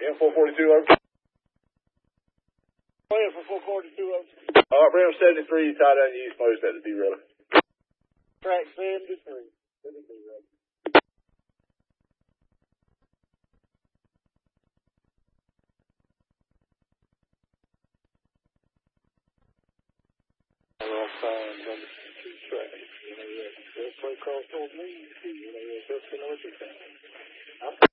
And 442 over. Playing for 442 over. All right, Bram 73, tie down you supposed that to be ready. Track 73. 73 ready. I'll find number 2 track. They'll play across those knees, too. They'll know what you're saying.